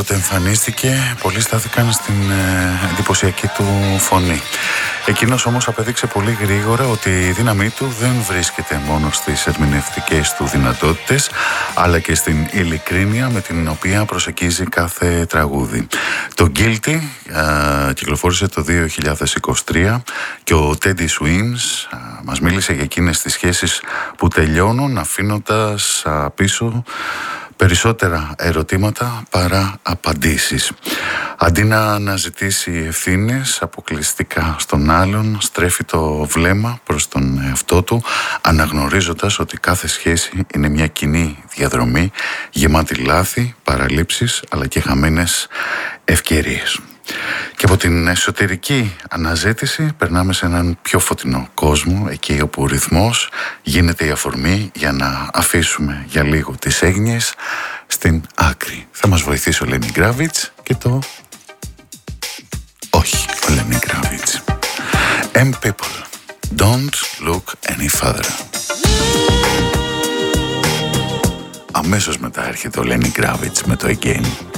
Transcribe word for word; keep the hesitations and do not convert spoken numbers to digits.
όποτε εμφανίστηκε, πολλοί στάθηκαν στην ε, εντυπωσιακή του φωνή. Εκείνος όμως απέδειξε πολύ γρήγορα ότι η δύναμή του δεν βρίσκεται μόνο στις ερμηνευτικές του δυνατότητες, αλλά και στην ειλικρίνεια με την οποία προσεγγίζει κάθε τραγούδι. Το Guilty ε, κυκλοφόρησε το δύο χιλιάδες είκοσι τρία και ο Teddy Swims ε, μας μίλησε για εκείνες τις σχέσεις που τελειώνουν αφήνοντας ε, πίσω περισσότερα ερωτήματα παρά απαντήσεις. Αντί να αναζητήσει ευθύνες αποκλειστικά στον άλλον, στρέφει το βλέμμα προς τον εαυτό του, αναγνωρίζοντας ότι κάθε σχέση είναι μια κοινή διαδρομή γεμάτη λάθη, παραλήψεις αλλά και χαμένες ευκαιρίες. Και από την εσωτερική αναζήτηση περνάμε σε έναν πιο φωτεινό κόσμο, εκεί όπου ο ρυθμός γίνεται η αφορμή για να αφήσουμε για λίγο τις έγνοιες στην άκρη. Θα μας βοηθήσει ο Lenny Kravitz και το όχι, ο Lenny Kravitz. M people, don't look any further. Αμέσως μετά έρχεται ο Lenny Kravitz με το Again.